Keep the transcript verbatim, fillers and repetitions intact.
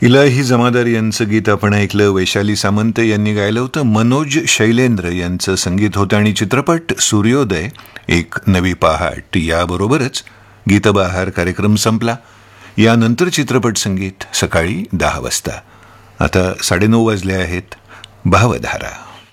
इलाही जमादार यांचं गीत आपण ऐकलं. वैशाली सामंत यांनी गायलं होतं. मनोज शैलेंद्र यांचं संगीत होतं आणि चित्रपट सूर्योदय एक नवी पहाट. याबरोबरच गीतबहार कार्यक्रम संपला. यानंतर चित्रपट संगीत सकाळी दहा वाजता. आता साडेनऊ वाजले आहेत. भावधारा.